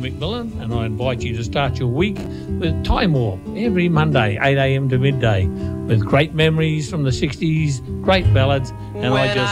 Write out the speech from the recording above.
McMillan, and I invite you to start your week with Time Warp every Monday, 8 a.m. to midday, with great memories from the 60s, great ballads, and I just